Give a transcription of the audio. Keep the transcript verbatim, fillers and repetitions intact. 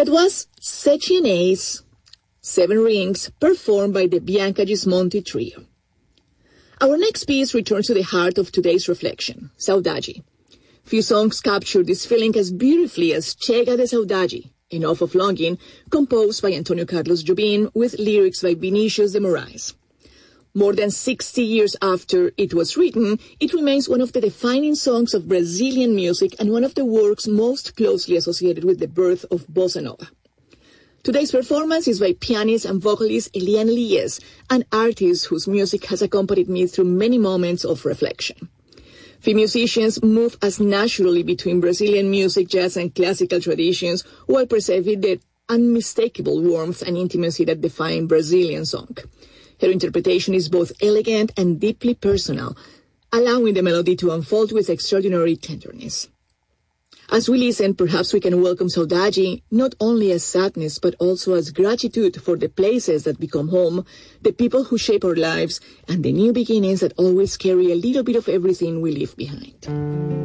That was Seci and Ace, Seven Rings, performed by the Bianca Gismonti Trio. Our next piece returns to the heart of today's reflection, Saudade. Few songs capture this feeling as beautifully as Chega de Saudade, Enough of Longing, composed by Antonio Carlos Jobim with lyrics by Vinicius de Moraes. More than sixty years after it was written, it remains one of the defining songs of Brazilian music and one of the works most closely associated with the birth of Bossa Nova. Today's performance is by pianist and vocalist Eliane Elias, an artist whose music has accompanied me through many moments of reflection. Few musicians move as naturally between Brazilian music, jazz, and classical traditions while preserving the unmistakable warmth and intimacy that define Brazilian song. Her interpretation is both elegant and deeply personal, allowing the melody to unfold with extraordinary tenderness. As we listen, perhaps we can welcome Saudade not only as sadness, but also as gratitude for the places that become home, the people who shape our lives, and the new beginnings that always carry a little bit of everything we leave behind.